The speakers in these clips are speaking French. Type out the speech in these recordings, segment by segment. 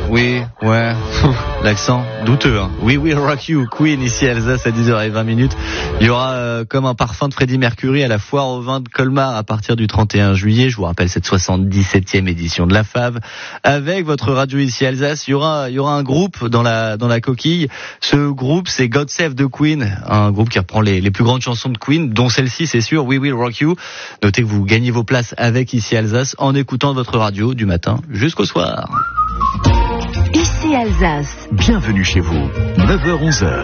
Oui, ouais, l'accent douteux. Hein. We Will Rock You, Queen, ici à Alsace à 10h20. Il y aura comme un parfum de Freddie Mercury à la foire au vin de Colmar à partir du 31 juillet. Je vous rappelle cette 77e édition de la FAV. Avec votre radio ici à Alsace, il y aura un groupe dans la coquille. Ce groupe, c'est God Save the Queen, un groupe qui reprend les plus grandes chansons de Queen, dont celle-ci, c'est sûr, We Will Rock You. Notez que vous gagnez vos places avec ici à Alsace en écoutant votre radio du matin jusqu'au soir. Ici Alsace. Bienvenue chez vous. 9h-11h.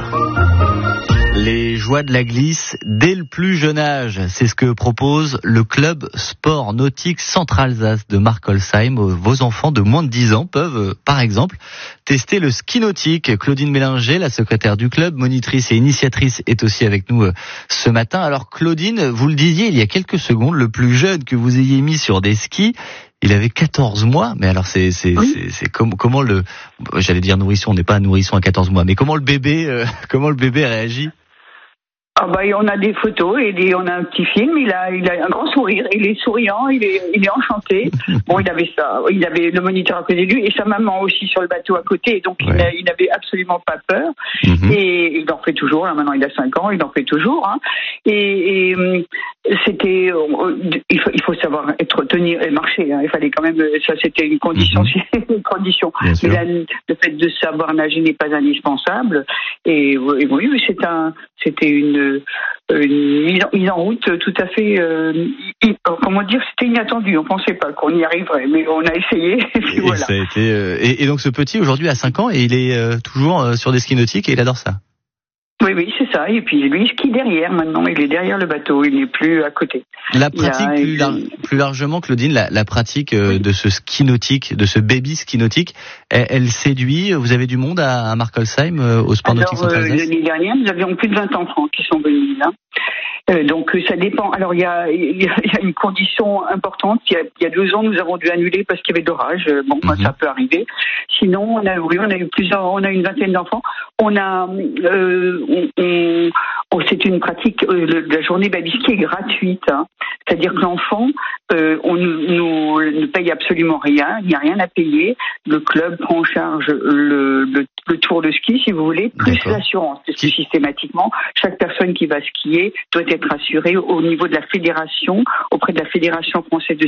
Les joies de la glisse dès le plus jeune âge, c'est ce que propose le club sport nautique Centre-Alsace de Markolsheim. Vos enfants de moins de 10 ans peuvent, par exemple, tester le ski nautique. Claudine Mélinger, la secrétaire du club, monitrice et initiatrice, est aussi avec nous ce matin. Alors Claudine, vous le disiez il y a quelques secondes, le plus jeune que vous ayez mis sur des skis, il avait 14 mois, mais alors c'est comment j'allais dire nourrisson, on n'est pas un nourrisson à 14 mois, mais comment le bébé réagit? Ah bah, on a des photos et on a un petit film. Il a un grand sourire. Il est souriant. Il est enchanté. Bon, il avait le moniteur à côté de lui et sa maman aussi sur le bateau à côté. Donc ouais. Il n'avait absolument pas peur. Et il en fait toujours. Là maintenant, il a 5 ans. Il en fait toujours. Hein. Et c'était. Il faut savoir tenir et marcher. Hein. Il fallait quand même. Ça, c'était une condition. Une condition. Mais là, le fait de savoir nager n'est pas indispensable. Et oui, c'était une mise en route tout à fait, comment dire, c'était inattendu. On pensait pas qu'on y arriverait, mais on a essayé. Et puis voilà. Ça a été, et donc ce petit aujourd'hui a 5 ans et il est toujours sur des skis nautiques et il adore ça. Oui, c'est ça. Et puis lui, il skie derrière maintenant. Il est derrière le bateau. Il n'est plus à côté. La pratique, plus largement, Claudine, la pratique de ce ski nautique, de ce baby ski nautique, elle séduit. Vous avez du monde à Markolsheim, au sport nautique Centre-Alsace? L'année dernière, nous avions plus de 20 enfants qui sont venus là. Donc ça dépend. Alors il y a une condition importante. Il y a 2 ans, nous avons dû annuler parce qu'il y avait de l'orage. Bon, ça peut arriver. Sinon, on a une vingtaine d'enfants. C'est une pratique. La journée baby ski est gratuite. Hein. C'est-à-dire que l'enfant, on ne paye absolument rien. Il n'y a rien à payer. Le club prend en charge le tour de ski, si vous voulez, plus l'assurance. Parce que systématiquement, chaque personne qui va skier doit être assurée au niveau de la fédération, auprès de la Fédération française de